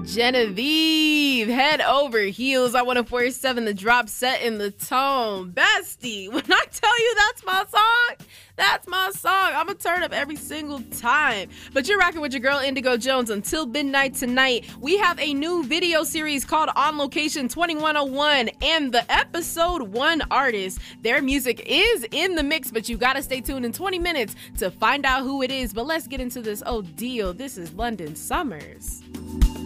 Genevieve, Head Over Heels. I want to 4-7 the drop set in the tone. Bestie, when I tell you that's my song, that's my song. I'm going to turn up every single time. But you're rocking with your girl Indigo Jones until midnight tonight. We have a new video series called On Location 2101 and the episode 1 artist. Their music is in the mix, but you got to stay tuned in 20 minutes to find out who it is. But let's get into this deal. This is London Summers.